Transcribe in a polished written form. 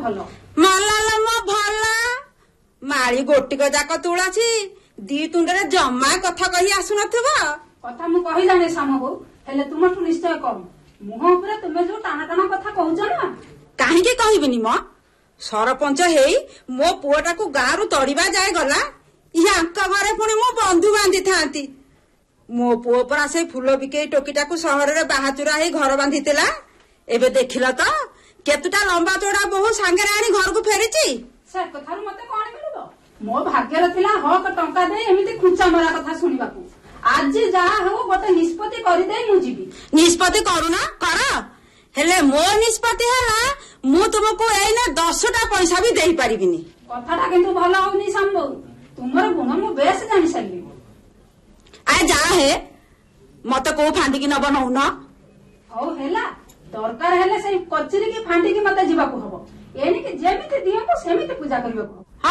ଭଲ ମଲା ମୋ ଭଲ ମାଳି ଗୋଟିକ ଯାକ ତୁଳସୀ ଦି ତୁଣ୍ଡରେ ଜମା କଥା କହି ଆସୁନଥିବ। କଥା ମୁଁ କହି ଜାଣେ ସାମ ବୋଉ, ହେଲେ ତୁମଠୁ ନିଶ୍ଚୟ କମ। ମୁହଁ ଉପରେ ତୁମେ ଯୋଉ ଟାଣା ଟାଣା କଥା କହୁଛ ନା। କାହିଁକି କହିବିନି ମ, ସରପଞ୍ଚ ହେଇ ମୋ ପୁଅଟାକୁ ଗାଁରୁ ତଡିବା ଯାଏ ଗଲା। ୟାଙ୍କ ଘରେ ପୁଣି ମୁଁ ବନ୍ଧୁ ବାନ୍ଧିଥାନ୍ତି। ମୋ ପୁଅ ପରା ସେଇ ଫୁଲ ବିକେଇ ଟୋକିଟାକୁ ସହରରେ ବାହାଚୁରା ହେଇ ଘର ବାନ୍ଧିଥିଲା। ଏବେ ଦେଖିଲ ତ କେତେଟା ଲମ୍ବା ଚୋଡା ବୋହୁ ସାଙ୍ଗରେ ଆଣି ଘରକୁ ଫେରିଛି। ସେ କଥାରୁ ମତେ କଣ ମିଳିବ? ମୋ ଭାଗ୍ୟରେ ଥିଲା ହକ ଟଙ୍କା ଦେଇ ଏମିତି ଖୁଞ୍ଚା ମରା କଥା ଶୁଣିବାକୁ। ଆଜି ଯାହା ହଉ ଗୋଟେ ନିଷ୍ପତ୍ତି କରିଦେଇ ମୁଁ ଯିବି। ନିଷ୍ପତ୍ତି କରୁନା କର, ହେଲେ ମୋ ନିଷ୍ପତ୍ତି ହେଲା ମୁଁ ତୁମକୁ ଏଇନା 10ଟା ପଇସା ବି ଦେଇପାରିବିନି। କଥାଟା କିନ୍ତୁ ଭଲ ହଉନି ସାମ୍ବୋ, ତୁମର ଗୁଣ ମୁଁ ବେଶ ଜାଣି ସାରିଲିଣି। ଆରେ ଯାହା ହେ ମତେ କୋଉ ଫାଣ୍ଡିକି ନବ ନଉନ। ହଉ ହେଲା, ଦରକାର ହେଲେ ସେଇ କଚେରୀ କି ଫାଣ୍ଡିକି ମତେ ଯିବାକୁ ହବ। ଏଣିକି ଯେମିତି ଦିଅନ୍ତୁ ସେମିତି ପୂଜା କରିବାକୁ ହବ।